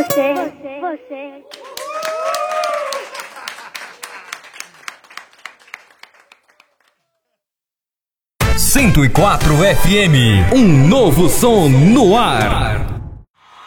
você. 104 FM, um novo som no ar.